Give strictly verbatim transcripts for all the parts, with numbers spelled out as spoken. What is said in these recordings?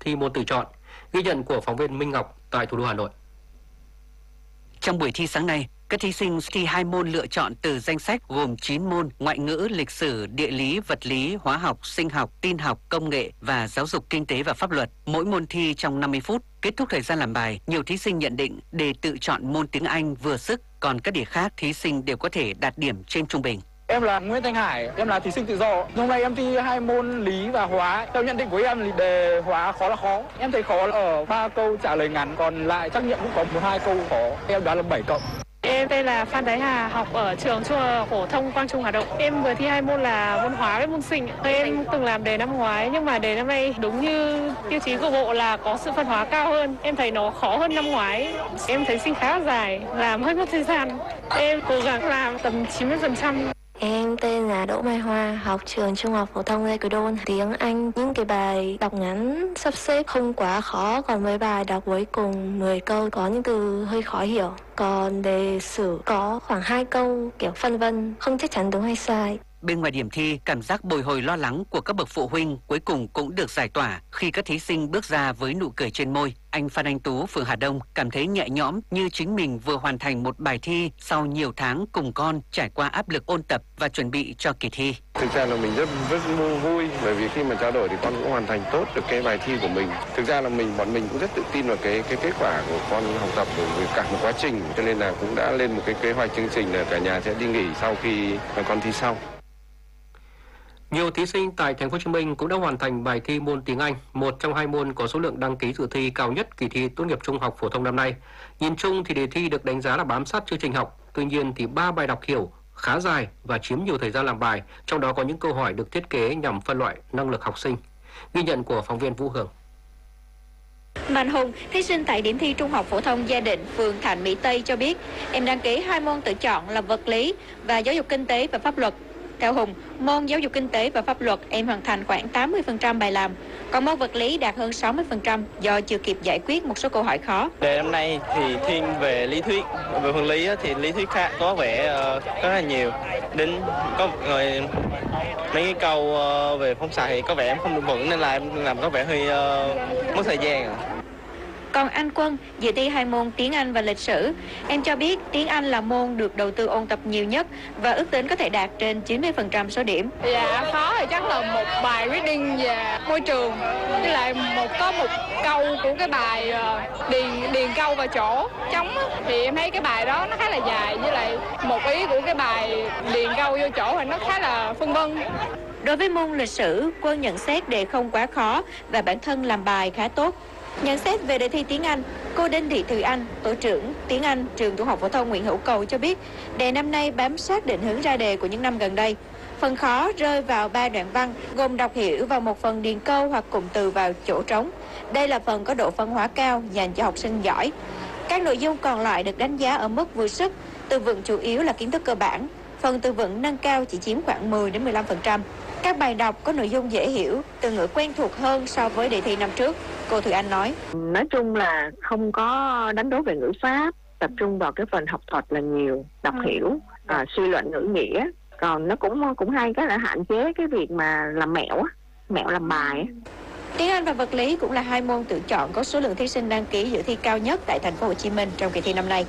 thi môn tự chọn. Ghi nhận của phóng viên Minh Ngọc tại thủ đô Hà Nội. Trong buổi thi sáng nay, các thí sinh thi hai môn lựa chọn từ danh sách gồm chín môn: ngoại ngữ, lịch sử, địa lý, vật lý, hóa học, sinh học, tin học, công nghệ và giáo dục kinh tế và pháp luật. Mỗi môn thi trong năm mươi phút. Kết thúc thời gian làm bài, nhiều thí sinh nhận định đề tự chọn môn tiếng Anh vừa sức, còn các đề khác thí sinh đều có thể đạt điểm trên trung bình. Em là Nguyễn Thanh Hải, em là thí sinh tự do. Hôm nay em thi hai môn lý và hóa. Theo nhận định của em thì đề hóa khó là khó. Em thấy khó ở ba câu trả lời ngắn, còn lại trắc nghiệm cũng có một hai câu khó. Em đoán là bảy cộng. Em tên là Phan Thái Hà, học ở trường Trung học phổ thông Quang Trung Hà Nội. Em vừa thi hai môn là môn hóa với môn sinh. Em từng làm đề năm ngoái nhưng mà đề năm nay đúng như tiêu chí của bộ là có sự phân hóa cao hơn. Em thấy nó khó hơn năm ngoái. Em thấy sinh khá là dài, làm hơi mất thời gian. Em cố gắng làm tầm chín mươi phần trăm. Em tên là Đỗ Mai Hoa, học trường Trung học phổ thông Lê Quý Đôn. Tiếng Anh, những cái bài đọc ngắn sắp xếp không quá khó, còn mấy bài đọc cuối cùng mười câu có những từ hơi khó hiểu. Còn đề sử có khoảng hai câu kiểu phân vân, không chắc chắn đúng hay sai. Bên ngoài điểm thi, cảm giác bồi hồi lo lắng của các bậc phụ huynh cuối cùng cũng được giải tỏa khi các thí sinh bước ra với nụ cười trên môi. Anh Phan Anh Tú, phường Hà Đông cảm thấy nhẹ nhõm như chính mình vừa hoàn thành một bài thi sau nhiều tháng cùng con trải qua áp lực ôn tập và chuẩn bị cho kỳ thi. Thực ra là mình rất rất vui bởi vì khi mà trao đổi thì con cũng hoàn thành tốt được cái bài thi của mình. Thực ra là mình bọn mình cũng rất tự tin vào cái cái kết quả của con học tập bởi vì cả một quá trình, cho nên là cũng đã lên một cái kế hoạch chương trình là cả nhà sẽ đi nghỉ sau khi mà con thi xong. Nhiều thí sinh tại Thành phố Hồ Chí Minh cũng đã hoàn thành bài thi môn tiếng Anh, một trong hai môn có số lượng đăng ký dự thi cao nhất kỳ thi tốt nghiệp trung học phổ thông năm nay. Nhìn chung thì đề thi được đánh giá là bám sát chương trình học, tuy nhiên thì ba bài đọc hiểu khá dài và chiếm nhiều thời gian làm bài, trong đó có những câu hỏi được thiết kế nhằm phân loại năng lực học sinh. Ghi nhận của phóng viên Vũ Hường. Mạnh Hùng, thí sinh tại điểm thi Trung học phổ thông Gia Định, phường Thạnh Mỹ Tây cho biết, em đăng ký hai môn tự chọn là vật lý và giáo dục kinh tế và pháp luật. Theo Hùng, môn giáo dục kinh tế và pháp luật em hoàn thành khoảng tám mươi phần trăm bài làm, còn môn vật lý đạt hơn sáu mươi phần trăm do chưa kịp giải quyết một số câu hỏi khó. Đề năm nay thì thiên về lý thuyết, về phần lý thì lý thuyết khác có vẻ uh, rất là nhiều. Đến có người mấy cái câu uh, về phóng xạ thì có vẻ em không được vững nên là em làm có vẻ hơi uh, mất thời gian. Còn anh Quân, dự thi hai môn tiếng Anh và lịch sử. Em cho biết tiếng Anh là môn được đầu tư ôn tập nhiều nhất và ước tính có thể đạt trên chín mươi phần trăm số điểm. Dạ, khó thì chắc là một bài reading về môi trường, với lại một có một câu của cái bài uh, điền điền câu vào chỗ trống á, thì em thấy cái bài đó nó khá là dài, với lại một ý của cái bài điền câu vô chỗ thì nó khá là phân vân. Đối với môn lịch sử, Quân nhận xét đề không quá khó và bản thân làm bài khá tốt. Nhận xét về đề thi tiếng Anh, cô Đinh Thị Thùy Anh, tổ trưởng tiếng Anh trường Trung học phổ thông Nguyễn Hữu Cầu cho biết, đề năm nay bám sát định hướng ra đề của những năm gần đây. Phần khó rơi vào ba đoạn văn, gồm đọc hiểu và một phần điền câu hoặc cụm từ vào chỗ trống. Đây là phần có độ phân hóa cao dành cho học sinh giỏi. Các nội dung còn lại được đánh giá ở mức vừa sức, từ vựng chủ yếu là kiến thức cơ bản, phần từ vựng nâng cao chỉ chiếm khoảng mười đến mười lăm phần trăm. Các bài đọc có nội dung dễ hiểu, từ ngữ quen thuộc hơn so với đề thi năm trước. Cô Thùy Anh nói. Nói chung là không có đánh đố về ngữ pháp, tập trung vào cái phần học thuật là nhiều, đọc ừ. hiểu, à, suy luận ngữ nghĩa. Còn nó cũng cũng hay cái là hạn chế cái việc mà làm mẹo á, mẹo làm bài. Tiếng Anh và vật lý cũng là hai môn tự chọn có số lượng thí sinh đăng ký dự thi cao nhất tại Thành phố Hồ Chí Minh trong kỳ thi năm nay.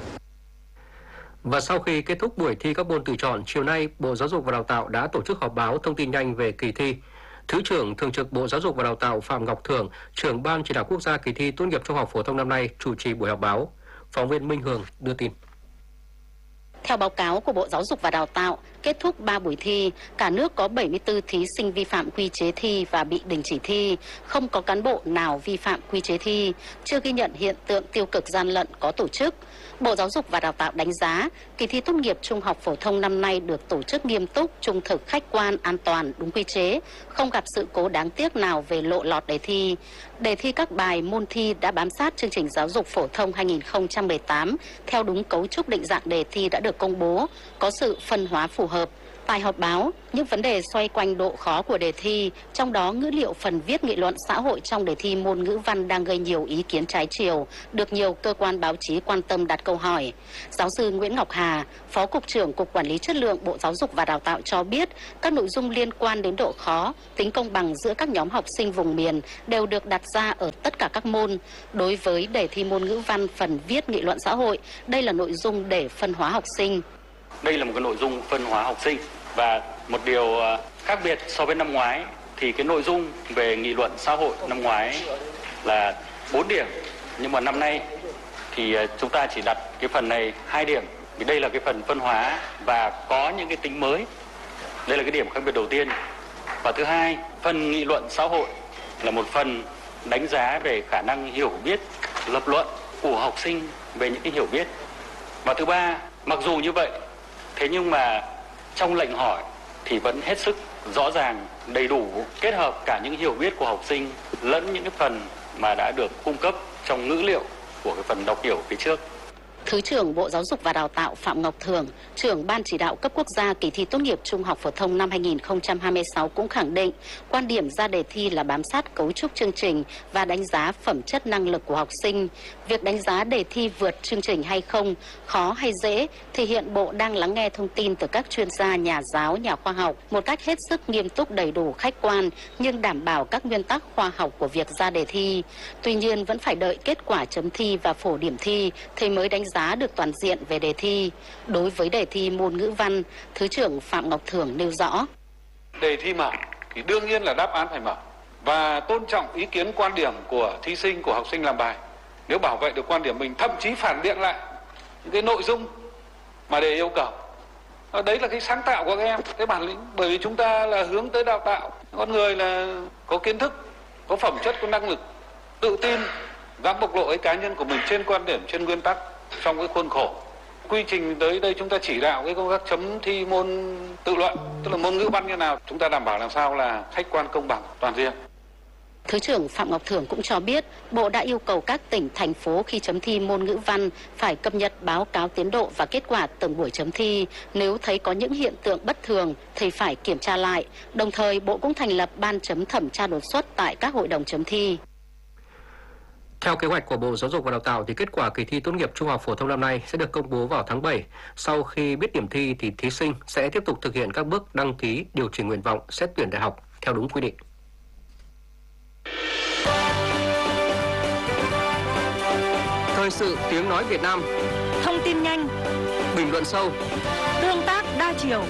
Và sau khi kết thúc buổi thi các môn tự chọn, chiều nay Bộ Giáo dục và Đào tạo đã tổ chức họp báo thông tin nhanh về kỳ thi. Thứ trưởng Thường trực Bộ Giáo dục và Đào tạo Phạm Ngọc Thưởng, trưởng Ban Chỉ đạo Quốc gia kỳ thi tốt nghiệp trung học phổ thông năm nay chủ trì buổi họp báo. Phóng viên Minh Hường đưa tin. Theo báo cáo của Bộ Giáo dục và Đào tạo, kết thúc ba buổi thi, cả nước có bảy mươi tư thí sinh vi phạm quy chế thi và bị đình chỉ thi, không có cán bộ nào vi phạm quy chế thi, chưa ghi nhận hiện tượng tiêu cực gian lận có tổ chức. Bộ Giáo dục và Đào tạo đánh giá, kỳ thi tốt nghiệp trung học phổ thông năm nay được tổ chức nghiêm túc, trung thực, khách quan, an toàn, đúng quy chế, không gặp sự cố đáng tiếc nào về lộ lọt đề thi. Đề thi các bài môn thi đã bám sát chương trình giáo dục phổ thông hai nghìn không trăm mười tám theo đúng cấu trúc định dạng đề thi đã được công bố, có sự phân hóa phù hợp. Tại họp báo, những vấn đề xoay quanh độ khó của đề thi, trong đó ngữ liệu phần viết nghị luận xã hội trong đề thi môn ngữ văn đang gây nhiều ý kiến trái chiều, được nhiều cơ quan báo chí quan tâm đặt câu hỏi. Giáo sư Nguyễn Ngọc Hà, Phó Cục trưởng Cục Quản lý Chất lượng Bộ Giáo dục và Đào tạo cho biết, các nội dung liên quan đến độ khó, tính công bằng giữa các nhóm học sinh vùng miền đều được đặt ra ở tất cả các môn. Đối với đề thi môn ngữ văn phần viết nghị luận xã hội, đây là nội dung để phân hóa học sinh. Đây là một cái nội dung phân hóa học sinh. Và một điều khác biệt so với năm ngoái thì cái nội dung về nghị luận xã hội năm ngoái là bốn điểm, nhưng mà năm nay thì chúng ta chỉ đặt cái phần này hai điểm, vì đây là cái phần phân hóa và có những cái tính mới. Đây là cái điểm khác biệt đầu tiên. Và thứ hai, phần nghị luận xã hội là một phần đánh giá về khả năng hiểu biết, lập luận của học sinh về những cái hiểu biết. Và thứ ba, mặc dù như vậy, thế nhưng mà trong lệnh hỏi thì vẫn hết sức rõ ràng, đầy đủ, kết hợp cả những hiểu biết của học sinh lẫn những cái phần mà đã được cung cấp trong ngữ liệu của cái phần đọc hiểu phía trước. Thứ trưởng Bộ Giáo dục và Đào tạo Phạm Ngọc Thưởng, trưởng Ban chỉ đạo cấp quốc gia kỳ thi tốt nghiệp trung học phổ thông năm hai nghìn không trăm hai mươi sáu cũng khẳng định quan điểm ra đề thi là bám sát cấu trúc chương trình và đánh giá phẩm chất năng lực của học sinh. Việc đánh giá đề thi vượt chương trình hay không, khó hay dễ thì hiện Bộ đang lắng nghe thông tin từ các chuyên gia, nhà giáo, nhà khoa học một cách hết sức nghiêm túc, đầy đủ, khách quan nhưng đảm bảo các nguyên tắc khoa học của việc ra đề thi. Tuy nhiên vẫn phải đợi kết quả chấm thi và phổ điểm thi thì mới đánh giá được toàn diện về đề thi. Đối với đề thi môn ngữ văn, Thứ trưởng Phạm Ngọc Thưởng nêu rõ. Đề thi mở thì đương nhiên là đáp án phải mở và tôn trọng ý kiến quan điểm của thí sinh, của học sinh làm bài. Nếu bảo vệ được quan điểm mình, thậm chí phản biện lại những cái nội dung mà đề yêu cầu. Đấy là cái sáng tạo của các em, cái bản lĩnh. Bởi vì chúng ta là hướng tới đào tạo con người là có kiến thức, có phẩm chất, có năng lực, tự tin, dám bộc lộ cái cá nhân của mình trên quan điểm, trên nguyên tắc, trong cái khuôn khổ. Quy trình tới đây chúng ta chỉ đạo cái công tác chấm thi môn tự luận, tức là môn ngữ văn như nào, chúng ta đảm bảo làm sao là khách quan, công bằng, toàn diện. Thứ trưởng Phạm Ngọc Thưởng cũng cho biết, Bộ đã yêu cầu các tỉnh, thành phố khi chấm thi môn ngữ văn phải cập nhật báo cáo tiến độ và kết quả từng buổi chấm thi. Nếu thấy có những hiện tượng bất thường thì phải kiểm tra lại. Đồng thời, Bộ cũng thành lập ban chấm thẩm tra đột xuất tại các hội đồng chấm thi. Theo kế hoạch của Bộ Giáo dục và Đào tạo thì kết quả kỳ thi tốt nghiệp trung học phổ thông năm nay sẽ được công bố vào tháng bảy. Sau khi biết điểm thi thì thí sinh sẽ tiếp tục thực hiện các bước đăng ký, điều chỉnh nguyện vọng, xét tuyển đại học theo đúng quy định. Thời sự tiếng nói Việt Nam. Thông tin nhanh, bình luận sâu, tương tác đa chiều.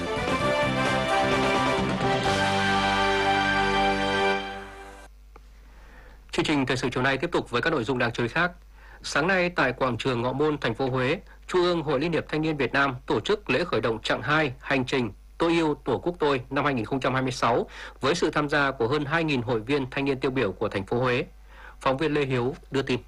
Chương trình thời sự chiều nay tiếp tục với các nội dung đáng chú ý khác. Sáng nay tại quảng trường Ngọ Môn, thành phố Huế, Trung ương Hội Liên hiệp Thanh niên Việt Nam tổ chức lễ khởi động chặng hai hành trình Tôi yêu Tổ quốc tôi năm hai nghìn không trăm hai mươi sáu với sự tham gia của hơn hai nghìn hội viên thanh niên tiêu biểu của thành phố Huế. Phóng viên Lê Hiếu đưa tin.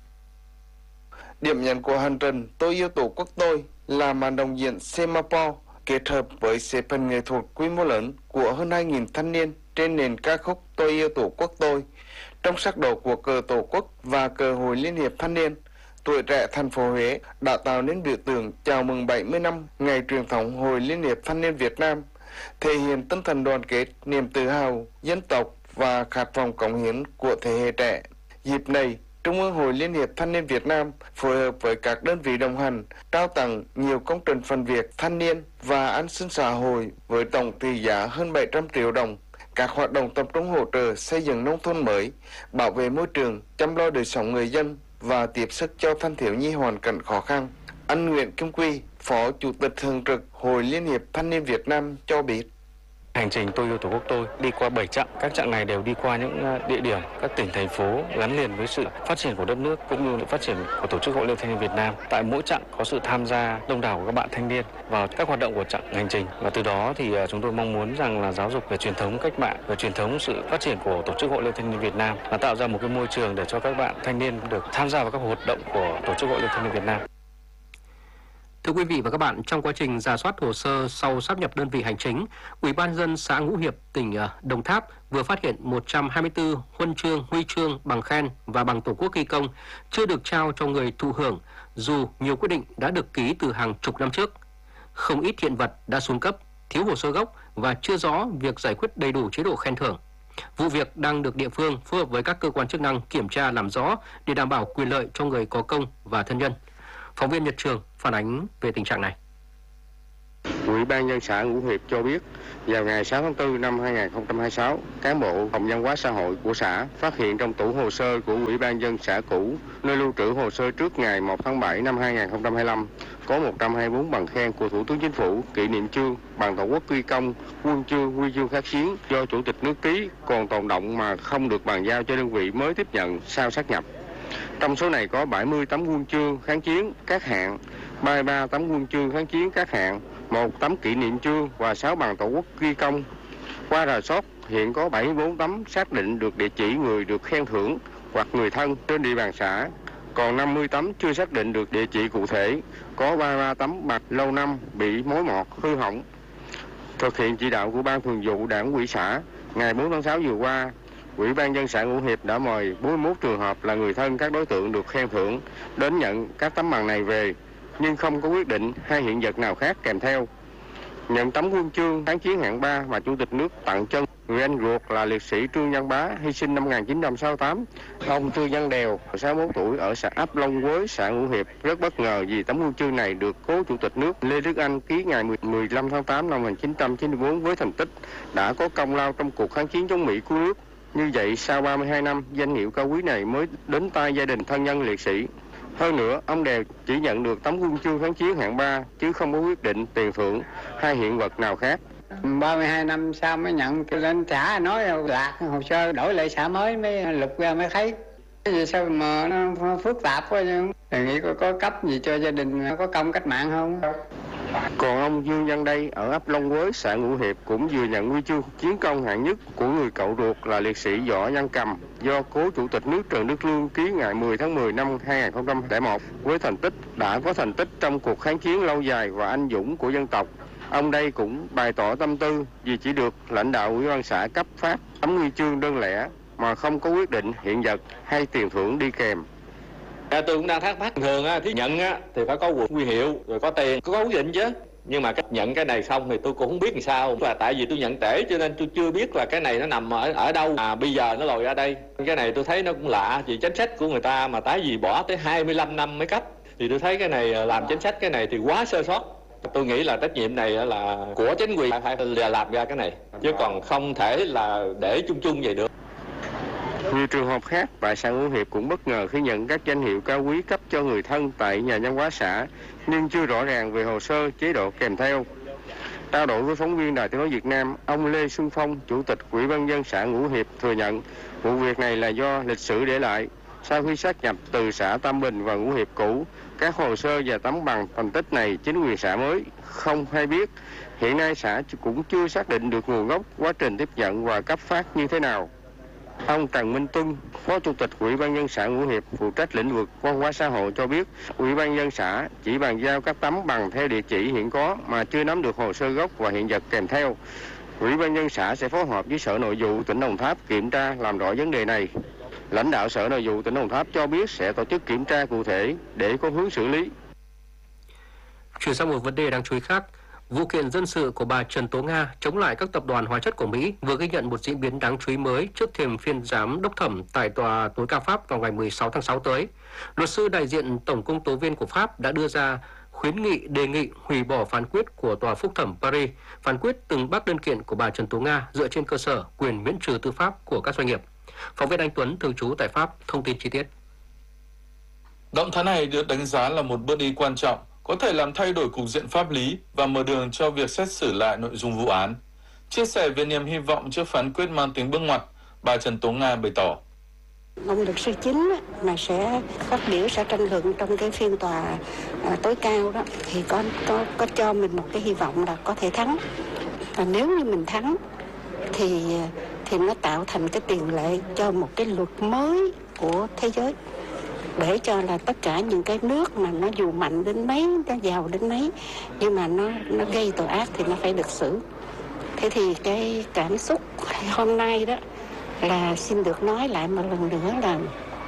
Điểm nhấn của hành trình Tôi yêu Tổ quốc tôi là màn đồng diễn Semaphore kết hợp với xếp phần nghệ thuật quy mô lớn của hơn hai nghìn thanh niên trên nền ca khúc Tôi yêu Tổ quốc tôi. Trong sắc độ của cờ Tổ quốc và cờ Hội Liên hiệp Thanh niên, Tuổi trẻ thành phố Huế đã tạo nên biểu tượng chào mừng bảy mươi năm ngày truyền thống Hội Liên hiệp Thanh niên Việt Nam, thể hiện tinh thần đoàn kết, niềm tự hào dân tộc và khát vọng cống hiến của thế hệ trẻ. Dịp này, Trung ương Hội Liên hiệp Thanh niên Việt Nam phối hợp với các đơn vị đồng hành trao tặng nhiều công trình phần việc thanh niên và an sinh xã hội với tổng trị giá hơn bảy trăm triệu đồng. Các hoạt động tập trung hỗ trợ xây dựng nông thôn mới, bảo vệ môi trường, chăm lo đời sống người dân và tiếp sức cho thanh thiếu nhi hoàn cảnh khó khăn. Anh Nguyễn Kim Quy, Phó Chủ tịch thường trực Hội Liên hiệp Thanh niên Việt Nam cho biết. Hành trình Tôi yêu Tổ quốc tôi đi qua bảy chặng, các chặng này đều đi qua những địa điểm, các tỉnh, thành phố gắn liền với sự phát triển của đất nước cũng như phát triển của Tổ chức Hội Liên hiệp Thanh niên Việt Nam. Tại mỗi chặng có sự tham gia đông đảo của các bạn thanh niên vào các hoạt động của chặng hành trình, và từ đó thì chúng tôi mong muốn rằng là giáo dục về truyền thống cách mạng, về truyền thống sự phát triển của Tổ chức Hội Liên hiệp Thanh niên Việt Nam là tạo ra một cái môi trường để cho các bạn thanh niên được tham gia vào các hoạt động của Tổ chức Hội Liên hiệp Thanh niên Việt Nam. Thưa quý vị và các bạn, trong quá trình rà soát hồ sơ sau sáp nhập đơn vị hành chính, Ủy ban nhân dân xã Ngũ Hiệp, tỉnh Đồng Tháp vừa phát hiện một trăm hai mươi tư huân chương, huy chương, bằng khen và bằng Tổ quốc ghi công chưa được trao cho người thụ hưởng, dù nhiều quyết định đã được ký từ hàng chục năm trước. Không ít hiện vật đã xuống cấp, thiếu hồ sơ gốc và chưa rõ việc giải quyết đầy đủ chế độ khen thưởng. Vụ việc đang được địa phương phối hợp với các cơ quan chức năng kiểm tra làm rõ để đảm bảo quyền lợi cho người có công và thân nhân. Phóng viên Nhật Trường phản ánh về tình trạng này. Ủy ban nhân xã Ngũ Hiệp cho biết, vào ngày sáu tháng tư năm hai nghìn không trăm hai mươi sáu, cán bộ phòng văn hóa xã hội của xã phát hiện trong tủ hồ sơ của Ủy ban nhân xã cũ, nơi lưu trữ hồ sơ trước ngày một tháng bảy năm hai nghìn không trăm hai mươi lăm, có một trăm hai mươi tư bằng khen của Thủ tướng Chính phủ, kỷ niệm chương, bằng Tổ quốc ghi công, huân chương, huy chương kháng chiến do Chủ tịch nước ký còn tồn động mà không được bàn giao cho đơn vị mới tiếp nhận sau sát nhập. Trong số này có bảy mươi tấm huân chương kháng chiến các hạng, ba mươi ba tấm huân chương kháng chiến các hạng, một tấm kỷ niệm chương và sáu bằng Tổ quốc ghi công. Qua rà soát, hiện có bảy mươi tư tấm xác định được địa chỉ người được khen thưởng hoặc người thân trên địa bàn xã. Còn năm mươi tấm chưa xác định được địa chỉ cụ thể, có ba mươi ba tấm bạc lâu năm bị mối mọt, hư hỏng. Thực hiện chỉ đạo của Ban Thường vụ Đảng ủy xã, ngày bốn tháng sáu vừa qua, Ủy ban nhân xã Ngũ Hiệp đã mời bốn mươi mốt trường hợp là người thân các đối tượng được khen thưởng đến nhận các tấm bằng này về, nhưng không có quyết định hay hiện vật nào khác kèm theo. Nhận tấm huân chương kháng chiến hạng ba mà Chủ tịch nước tặng cho người anh ruột là liệt sĩ Trương Văn Bá hy sinh năm một nghìn chín trăm sáu mươi tám. Ông Trương Văn Đèo, sáu mươi mốt tuổi ở xã ấp Long Quới, xã Ngũ Hiệp rất bất ngờ vì tấm huân chương này được cố Chủ tịch nước Lê Đức Anh ký ngày mười lăm tháng tám năm một nghìn chín trăm chín mươi tư với thành tích đã có công lao trong cuộc kháng chiến chống Mỹ cứu nước. Như vậy, sau ba mươi hai năm, danh hiệu cao quý này mới đến tay gia đình thân nhân liệt sĩ. Hơn nữa, ông Đèo chỉ nhận được tấm huân chương kháng chiến hạng ba, chứ không có quyết định tiền thưởng hay hiện vật nào khác. ba mươi hai năm sau mới nhận, cho lên xã nói lạc hồ sơ đổi lại xã mới mới lục ra mới thấy. Cái gì sao mà nó phức tạp quá chứ. Đề nghị có, có cấp gì cho gia đình có công cách mạng không? Còn ông Dương Văn Đây ở ấp Long Quới, xã Ngũ Hiệp cũng vừa nhận huy chương chiến công hạng nhất của người cậu ruột là liệt sĩ Võ Văn Cầm do cố Chủ tịch nước Trần Đức Lương ký ngày mười tháng mười năm hai nghìn không trăm lẻ một với thành tích đã có thành tích trong cuộc kháng chiến lâu dài và anh dũng của dân tộc. Ông đây cũng bày tỏ tâm tư vì chỉ được lãnh đạo ủy ban xã cấp phát tấm huy chương đơn lẻ mà không có quyết định hiện vật hay tiền thưởng đi kèm. À, tôi cũng đang thắc mắc thường á, thì nhận á thì phải có huy hiệu rồi có tiền, có quyết định chứ. Nhưng mà cách nhận cái này xong thì tôi cũng không biết làm sao. Là tại vì tôi nhận trễ cho nên tôi chưa biết là cái này nó nằm ở ở đâu. À bây giờ nó lòi ra đây. Cái này tôi thấy nó cũng lạ, vì chính sách của người ta mà tại vì bỏ tới hai mươi lăm năm mới cấp. Thì tôi thấy cái này làm chính sách cái này thì quá sơ sót. Tôi nghĩ là trách nhiệm này là của chính quyền phải làm ra cái này, chứ còn không thể là để chung chung vậy được. Nhiều trường hợp khác tại xã Ngũ Hiệp cũng bất ngờ khi nhận các danh hiệu cao quý cấp cho người thân tại nhà văn hóa xã, nhưng chưa rõ ràng về hồ sơ chế độ kèm theo. Trao đổi với phóng viên Đài Tiếng nói Việt Nam, ông Lê Xuân Phong, Chủ tịch Ủy ban nhân xã Ngũ Hiệp thừa nhận vụ việc này là do lịch sử để lại. Sau khi sát nhập từ xã Tam Bình và Ngũ Hiệp cũ, các hồ sơ và tấm bằng thành tích này chính quyền xã mới không hay biết. Hiện nay xã cũng chưa xác định được nguồn gốc, quá trình tiếp nhận và cấp phát như thế nào. Ông Trần Minh Tuân, Phó Chủ tịch Ủy ban nhân xã Ngũ Hiệp phụ trách lĩnh vực văn hóa xã hội cho biết, Ủy ban nhân xã chỉ bàn giao các tấm bằng theo địa chỉ hiện có mà chưa nắm được hồ sơ gốc và hiện vật kèm theo. Ủy ban nhân xã sẽ phối hợp với Sở Nội vụ tỉnh Đồng Tháp kiểm tra làm rõ vấn đề này. Lãnh đạo Sở Nội vụ tỉnh Đồng Tháp cho biết sẽ tổ chức kiểm tra cụ thể để có hướng xử lý. Chuyển sang một vấn đề đáng chú ý khác, vụ kiện dân sự của bà Trần Tố Nga chống lại các tập đoàn hóa chất của Mỹ vừa ghi nhận một diễn biến đáng chú ý mới trước thềm phiên giám đốc thẩm tại tòa tối cao Pháp vào ngày mười sáu tháng sáu tới. Luật sư đại diện tổng công tố viên của Pháp đã đưa ra khuyến nghị đề nghị hủy bỏ phán quyết của tòa phúc thẩm Paris, phán quyết từng bác đơn kiện của bà Trần Tố Nga dựa trên cơ sở quyền miễn trừ tư pháp của các doanh nghiệp. Phóng viên Anh Tuấn thường trú tại Pháp thông tin chi tiết. Động thái này được đánh giá là một bước đi quan trọng, có thể làm thay đổi cục diện pháp lý và mở đường cho việc xét xử lại nội dung vụ án. Chia sẻ về niềm hy vọng trước phán quyết mang tính bước ngoặt, bà Trần Tố Nga bày tỏ. Ông luật sư chính mà sẽ phát biểu, sẽ tranh luận trong cái phiên tòa à, tối cao đó thì có, có có cho mình một cái hy vọng là có thể thắng. Và nếu như mình thắng thì thì nó tạo thành cái tiền lệ cho một cái luật mới của thế giới, để cho là tất cả những cái nước mà nó dù mạnh đến mấy, nó giàu đến mấy, nhưng mà nó nó gây tội ác thì nó phải được xử. Thế thì cái cảm xúc hôm nay đó là xin được nói lại một lần nữa là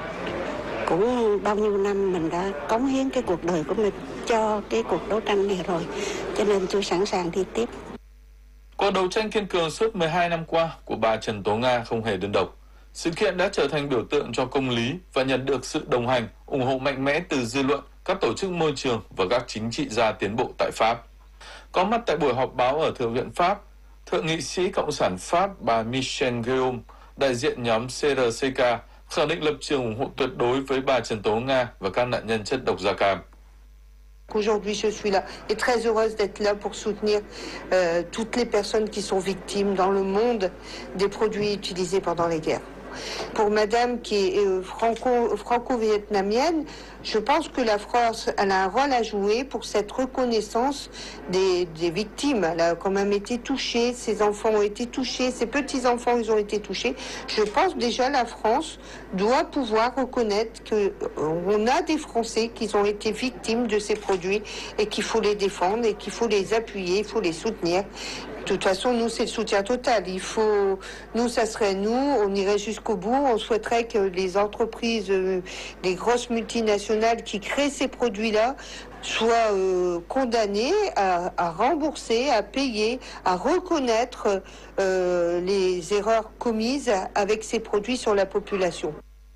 cũng bao nhiêu năm mình đã cống hiến cái cuộc đời của mình cho cái cuộc đấu tranh này rồi, cho nên tôi sẵn sàng đi tiếp. Cuộc đấu tranh kiên cường suốt mười hai năm qua của bà Trần Tố Nga không hề đơn độc. Sự kiện đã trở thành biểu tượng cho công lý và nhận được sự đồng hành, ủng hộ mạnh mẽ từ dư luận, các tổ chức môi trường và các chính trị gia tiến bộ tại Pháp. Có mặt tại buổi họp báo ở Thượng viện Pháp, Thượng nghị sĩ Cộng sản Pháp bà Michel Guillaume, đại diện nhóm xê rờ xê ca, khẳng định lập trường ủng hộ tuyệt đối với bà Trần Tố Nga và các nạn nhân chất độc da cam. Aujourd'hui, je suis là et très heureuse d'être là pour soutenir euh, toutes les personnes qui sont victimes dans le monde des produits utilisés pendant les guerres. Pour Madame qui est euh, franco, franco-vietnamienne, je pense que la France elle a un rôle à jouer pour cette reconnaissance des, des victimes. Elle a quand même été touchée, ses enfants ont été touchés, ses petits-enfants ils ont été touchés. Je pense déjà la France doit pouvoir reconnaître qu'on a des Français qui ont été victimes de ces produits et qu'il faut les défendre et qu'il faut les appuyer, il faut les soutenir. De toute façon, nous, c'est le soutien total. Il faut, nous, ça serait nous, on irait jusqu'au bout. On souhaiterait que les entreprises, euh, les grosses multinationales qui créent ces produits-là soient euh, condamnées à, à rembourser, à payer, à reconnaître euh, les erreurs commises avec ces produits sur la population.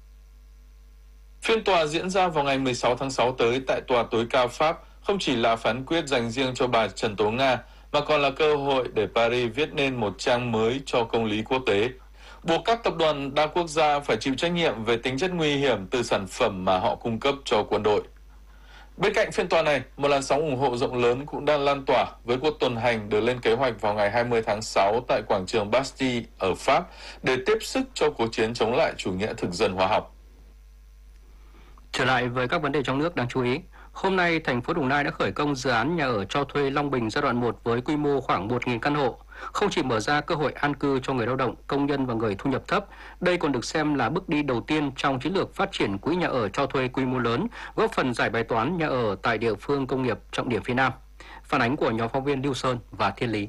Phiên tòa diễn ra vào ngày mười sáu tháng sáu tới tại Tòa tối cao Pháp không chỉ là phán quyết dành riêng cho bà Trần Tố Nga, mà còn là cơ hội để Paris viết nên một trang mới cho công lý quốc tế, buộc các tập đoàn đa quốc gia phải chịu trách nhiệm về tính chất nguy hiểm từ sản phẩm mà họ cung cấp cho quân đội. Bên cạnh phiên tòa này, một làn sóng ủng hộ rộng lớn cũng đang lan tỏa với cuộc tuần hành được lên kế hoạch vào ngày hai mươi tháng sáu tại quảng trường Bastille ở Pháp để tiếp sức cho cuộc chiến chống lại chủ nghĩa thực dân hóa học. Trở lại với các vấn đề trong nước đáng chú ý. Hôm nay, thành phố Đồng Nai đã khởi công dự án nhà ở cho thuê Long Bình giai đoạn một với quy mô khoảng một nghìn căn hộ. Không chỉ mở ra cơ hội an cư cho người lao động, công nhân và người thu nhập thấp, đây còn được xem là bước đi đầu tiên trong chiến lược phát triển quỹ nhà ở cho thuê quy mô lớn, góp phần giải bài toán nhà ở tại địa phương công nghiệp trọng điểm phía Nam. Phản ánh của nhóm phóng viên Lưu Sơn và Thiên Lý.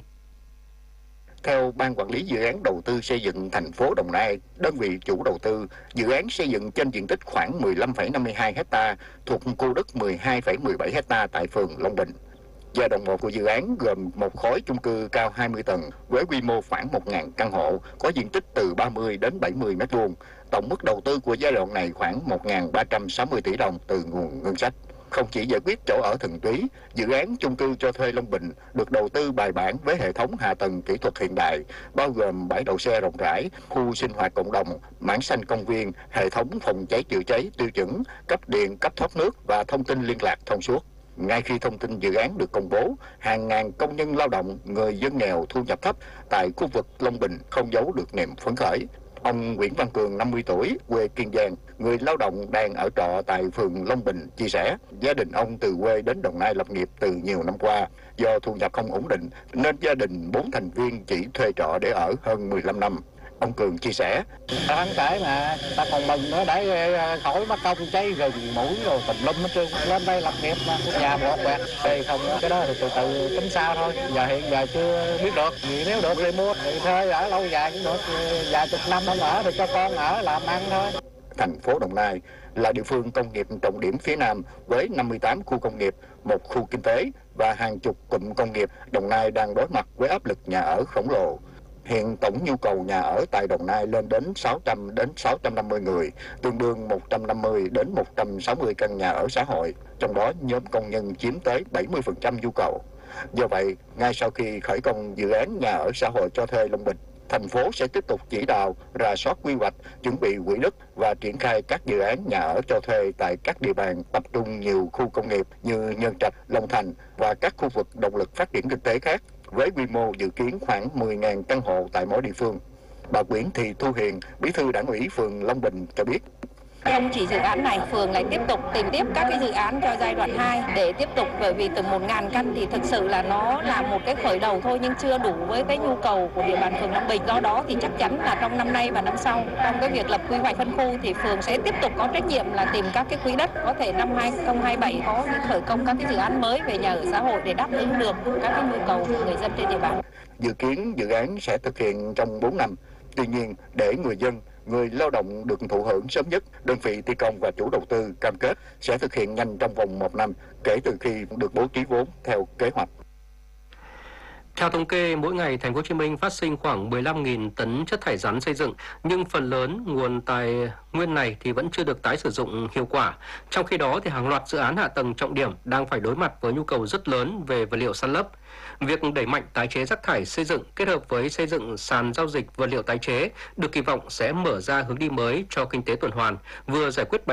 Theo Ban Quản lý Dự án Đầu tư Xây dựng thành phố Đồng Nai, đơn vị chủ đầu tư, dự án xây dựng trên diện tích khoảng mười lăm phẩy năm mươi hai héc ta thuộc khu đất mười hai phẩy mười bảy héc ta tại phường Long Bình. Giai đoạn một của dự án gồm một khối chung cư cao hai mươi tầng với quy mô khoảng một nghìn căn hộ, có diện tích từ ba mươi đến bảy mươi mét vuông. Tổng mức đầu tư của giai đoạn này khoảng một nghìn ba trăm sáu mươi tỷ đồng từ nguồn ngân sách. Không chỉ giải quyết chỗ ở thuần túy, dự án chung cư cho thuê Long Bình được đầu tư bài bản với hệ thống hạ tầng kỹ thuật hiện đại, bao gồm bãi đậu xe rộng rãi, khu sinh hoạt cộng đồng, mảng xanh công viên, hệ thống phòng cháy chữa cháy tiêu chuẩn, cấp điện, cấp thoát nước và thông tin liên lạc thông suốt. Ngay khi thông tin dự án được công bố, hàng ngàn công nhân lao động, người dân nghèo thu nhập thấp tại khu vực Long Bình không giấu được niềm phấn khởi. Ông Nguyễn Văn Cường, năm mươi tuổi, quê Kiên Giang, người lao động đang ở trọ tại phường Long Bình, chia sẻ, gia đình ông từ quê đến Đồng Nai lập nghiệp từ nhiều năm qua. Do thu nhập không ổn định, nên gia đình bốn thành viên chỉ thuê trọ để ở hơn mười lăm năm. Ông Cường chia sẻ, Ăn cải mà, ta còn mừng nữa để khỏi mất công cháy rừng, mũi rồi tùm lum hết trơn. Lên đây lập nghiệp mà, nhà bọt quẹt, đây không, cái đó thì từ từ tính sao thôi. Giờ hiện giờ chưa biết được, vì nếu được thì mua, thì thuê ở lâu dài cũng được, vài chục năm không ở thì cho con ở làm ăn thôi. Thành phố Đồng Nai là địa phương công nghiệp trọng điểm phía Nam với năm mươi tám khu công nghiệp, một khu kinh tế và hàng chục cụm công nghiệp. Đồng Nai đang đối mặt với áp lực nhà ở khổng lồ. Hiện tổng nhu cầu nhà ở tại Đồng Nai lên đến sáu trăm đến sáu trăm năm mươi người, tương đương một trăm năm mươi đến một trăm sáu mươi căn nhà ở xã hội, trong đó nhóm công nhân chiếm tới bảy mươi phần trăm nhu cầu. Do vậy, ngay sau khi khởi công dự án nhà ở xã hội cho thuê Long Bình, thành phố sẽ tiếp tục chỉ đạo, rà soát quy hoạch, chuẩn bị quỹ đất và triển khai các dự án nhà ở cho thuê tại các địa bàn tập trung nhiều khu công nghiệp như Nhân Trạch, Long Thành và các khu vực động lực phát triển kinh tế khác, với quy mô dự kiến khoảng mười nghìn căn hộ tại mỗi địa phương. Bà Nguyễn Thị Thu Hiền, Bí thư Đảng ủy phường Long Bình cho biết. Không chỉ dự án này, phường lại tiếp tục tìm tiếp các cái dự án cho giai đoạn hai để tiếp tục, bởi vì từ một nghìn căn thì thực sự là nó là một cái khởi đầu thôi nhưng chưa đủ với cái nhu cầu của địa bàn phường Long Bình. Do đó thì chắc chắn là trong năm nay và năm sau, trong cái việc lập quy hoạch phân khu thì phường sẽ tiếp tục có trách nhiệm là tìm các cái quỹ đất, có thể năm hai không hai bảy có khởi công các cái dự án mới về nhà ở xã hội để đáp ứng được các cái nhu cầu của người dân trên địa bàn. Dự kiến dự án sẽ thực hiện trong bốn năm. Tuy nhiên, để người dân, người lao động được thụ hưởng sớm nhất, đơn vị thi công và chủ đầu tư cam kết sẽ thực hiện nhanh trong vòng một năm kể từ khi được bố trí vốn theo kế hoạch. Theo thống kê, mỗi ngày Thành phố Hồ Chí Minh phát sinh khoảng mười lăm nghìn tấn chất thải rắn xây dựng, nhưng phần lớn nguồn tài nguyên này thì vẫn chưa được tái sử dụng hiệu quả. Trong khi đó thì hàng loạt dự án hạ tầng trọng điểm đang phải đối mặt với nhu cầu rất lớn về vật liệu san lấp. Việc đẩy mạnh tái chế rác thải xây dựng kết hợp với xây dựng sàn giao dịch vật liệu tái chế được kỳ vọng sẽ mở ra hướng đi mới cho kinh tế tuần hoàn, vừa giải quyết